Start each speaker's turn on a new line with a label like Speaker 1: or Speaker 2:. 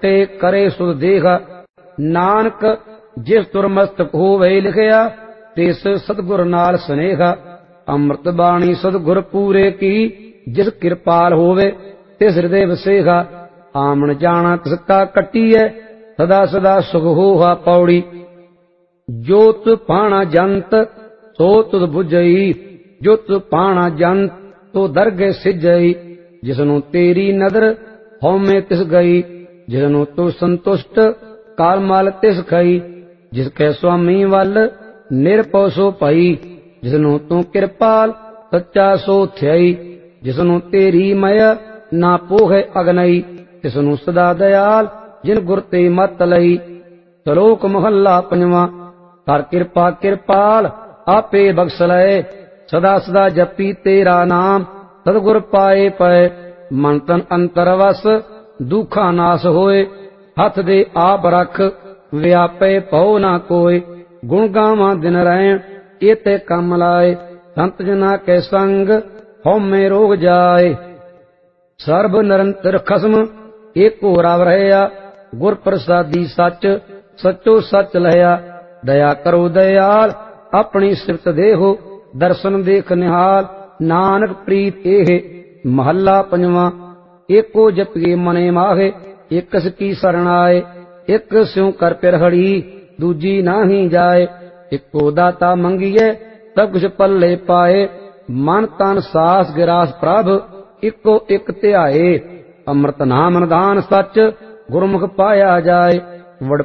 Speaker 1: कट्टे करे सुध देखा। नानक जिस दुरमस्तक होवे लिखिया, तिस सतगुर नाल स्नेहा। अमृत बाणी सतगुर पूरे की, जिस कृपाल होवे तिस हृदय वसेहा। आमन जाना तिसका कट्टीए, सदा सदा सुख होहा पौड़ी। जो तु पाणा जंत सो तुध बुझई, जो तु पाणा जंत तो दरगे सिजई। जिसनु तेरी नदर हौमे तिस गई, जिसनु तु संतुष्ट काल माल तिस खई। जिसके स्वामी वल निरपौ सो पई, जिसनु तू कृपाल सच्चा सो थई। जिसनु तेरी मय ना पोहे अगनई, तिसनु सदा दयाल जिन गुर ते मत लई। श्लोक महला पंजवा। कर कृपा कृपाल आपे बख्श लय, सदा सदा जपी तेरा नाम सतगुर पाए पै। मन तन अंतर वस दुखा नाश होए, हथ दे आप रख व्यापे पौ ना कोय। गुण गावा दिन रैन एते कम लाए, संत जना के संग हौमे रोग जाए। सर्ब निरंतर खसम एको रव रहया, गुर प्रसादी सच सचो सच लहया। दया करो दयाल अपनी सिफत देहो, दर्शन देख निहाल नानक प्रीत एहे। महला पंजवा। एको जपिए मने माहे, एक की शरण आए। एक स्यों कर पिरहड़ी, दूजी नाही जाए। एको दाता मंगिए सब कुछ पल्ले पाए, मन तन सास गिरास प्रभ इको एक ध्याए। अमृत नाम निधान सच गुरमुख पाया जाए।